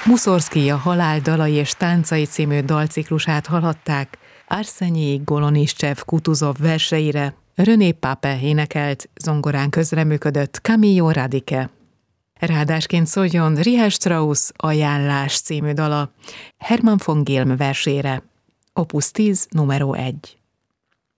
Muszorszkij a Halál dalai és táncai című dalciklusát hallhatták, Arsenij Goloniscsev Kutuzov verseire René Pape énekelt, zongorán közreműködött Camillo Radike. Rádásként szóljon Richard Strauss Ajánlás című dala Hermann von Gilm versére. Opus 10, numero 1.